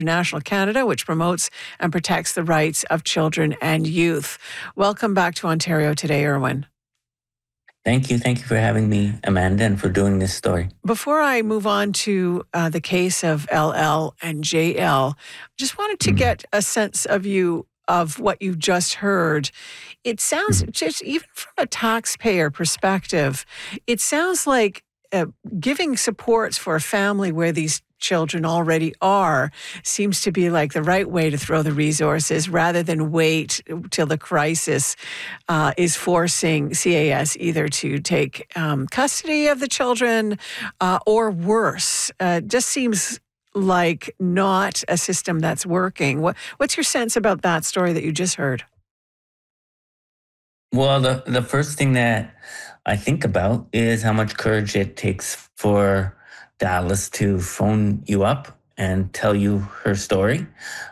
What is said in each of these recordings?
International Canada, which promotes and protects the rights of children and youth. Welcome back to Ontario Today, Erwin. Thank you. Thank you for having me, Amanda, and for doing this story. Before I move on to the case of LL and JL, just wanted to get a sense of you of what you've just heard. It sounds, just even from a taxpayer perspective, it sounds like giving supports for a family where these children already are seems to be like the right way to throw the resources rather than wait till the crisis is forcing CAS either to take custody of the children or worse. Just seems like not a system that's working. What's your sense about that story that you just heard? Well, the first thing that I think about is how much courage it takes for Dallas to phone you up and tell you her story.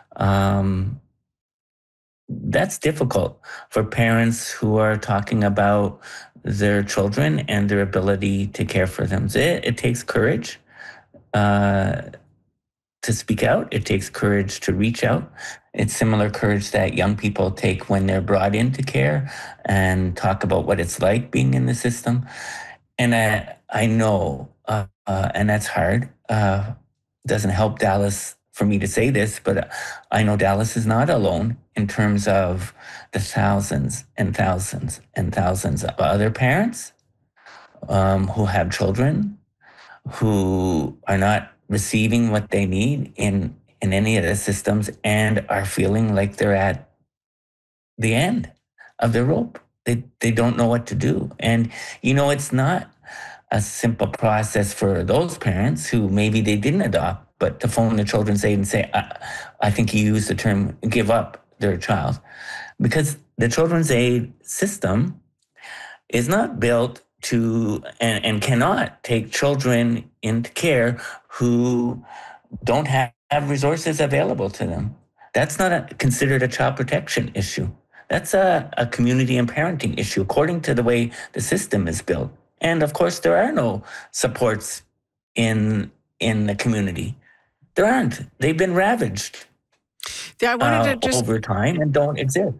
That's difficult for parents who are talking about their children and their ability to care for them. It takes courage to speak out. It takes courage to reach out. It's similar courage that young people take when they're brought into care and talk about what it's like being in the system. And I know, and that's hard. Doesn't help Dallas for me to say this, but I know Dallas is not alone in terms of the thousands and thousands and thousands of other parents who have children who are not receiving what they need in any of the systems and are feeling like they're at the end of their rope. They don't know what to do. And, it's not a simple process for those parents who maybe they didn't adopt, but to phone the Children's Aid and say, I think you used the term, give up their child. Because the Children's Aid system is not built to and cannot take children into care who don't have resources available to them. That's not considered a child protection issue. That's a community and parenting issue, according to the way the system is built. And of course, there are no supports in the community. There aren't. They've been ravaged over time and don't exist.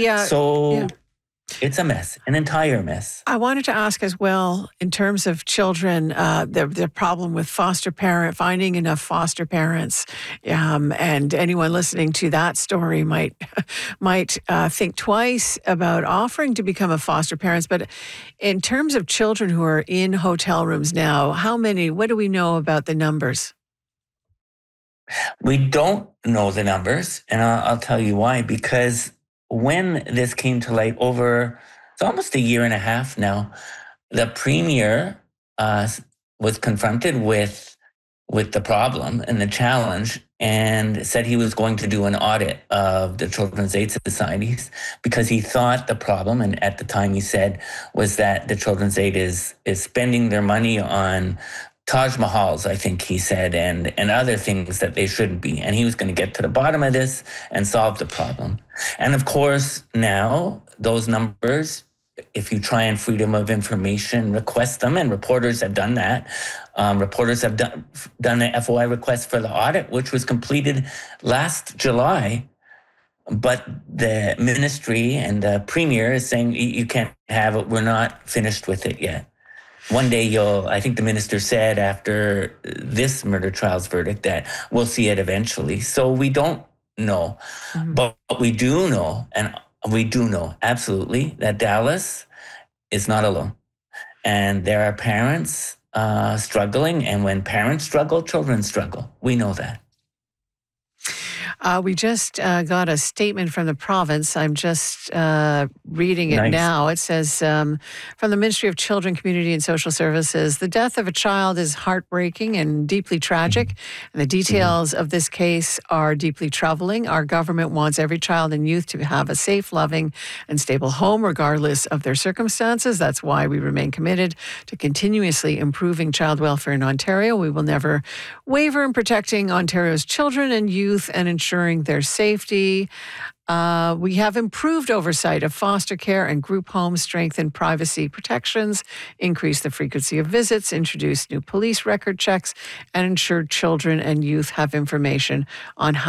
It's a mess, an entire mess. I wanted to ask as well, in terms of children, the problem with finding enough foster parents, and anyone listening to that story might think twice about offering to become a foster parent. But in terms of children who are in hotel rooms now, what do we know about the numbers? We don't know the numbers, and I'll tell you why. Because when this came to light it's almost a year and a half now, the premier was confronted with the problem and the challenge and said he was going to do an audit of the Children's Aid Societies because he thought the problem, and at the time he said, was that the Children's Aid is spending their money on Taj Mahals, I think he said, and other things that they shouldn't be. And he was going to get to the bottom of this and solve the problem. And of course, now those numbers, if you try and Freedom of Information request them, and reporters have done that, reporters have done the FOI request for the audit, which was completed last July. But the ministry and the premier is saying, you can't have it. We're not finished with it yet. One day I think the minister said after this murder trial's verdict that we'll see it eventually. So we don't know. Mm-hmm. But we do know, and we do know absolutely, that Dallas is not alone. And there are parents struggling. And when parents struggle, children struggle. We know that. We just got a statement from the province. I'm just reading it now. It says, from the Ministry of Children, Community and Social Services, the death of a child is heartbreaking and deeply tragic. And the details of this case are deeply troubling. Our government wants every child and youth to have a safe, loving and stable home, regardless of their circumstances. That's why we remain committed to continuously improving child welfare in Ontario. We will never waver in protecting Ontario's children and youth and ensure ensuring their safety. We have improved oversight of foster care and group homes, strengthened privacy protections, increased the frequency of visits, introduced new police record checks, and ensured children and youth have information on how